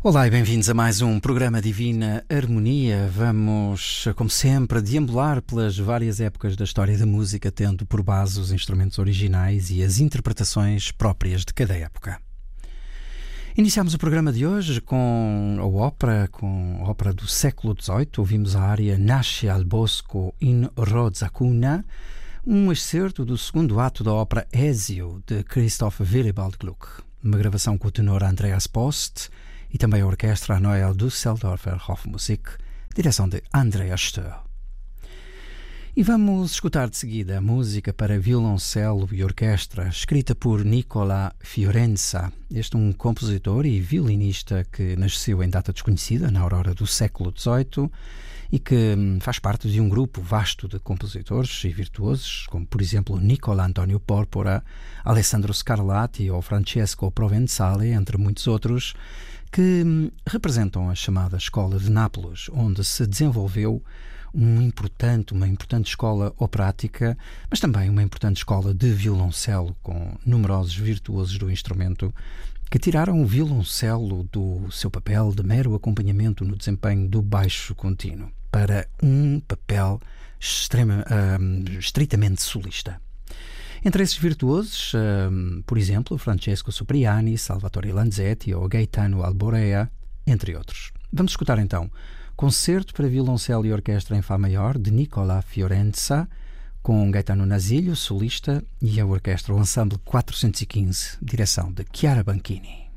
Olá e bem-vindos a mais um programa Divina Harmonia. Vamos, como sempre, deambular pelas várias épocas da história da música, tendo por base os instrumentos originais e as interpretações próprias de cada época. Iniciamos o programa de hoje com a ópera do século XVIII. Ouvimos a área Nasce al bosco in rosa cuna, um excerto do segundo ato da ópera Ezio, de Christoph Willibald Gluck, uma gravação com o tenor Andreas Post e também a orquestra Neue Düsseldorfer Hofmusik, direção de Andreas Stoll. E vamos escutar de seguida a música para violoncelo e orquestra, escrita por Nicola Fiorenza. Este é um compositor e violinista que nasceu em data desconhecida, na aurora do século XVIII, e que faz parte de um grupo vasto de compositores e virtuosos, como por exemplo Nicola Antonio Porpora, Alessandro Scarlatti ou Francesco Provenzale, entre muitos outros, que representam a chamada Escola de Nápoles, onde se desenvolveu uma importante escola operática, mas também uma importante escola de violoncelo, com numerosos virtuosos do instrumento que tiraram o violoncelo do seu papel de mero acompanhamento no desempenho do baixo contínuo para um papel estritamente solista. Entre esses virtuosos, por exemplo, Francesco Cipriani, Salvatore Lanzetti ou Gaetano Alborea, entre outros. Vamos escutar então Concerto para violoncelo e orquestra em Fá maior, de Nicola Fiorenza, com Gaetano Nasilio, solista, e a orquestra, o Ensemble 415, direção de Chiara Banchini.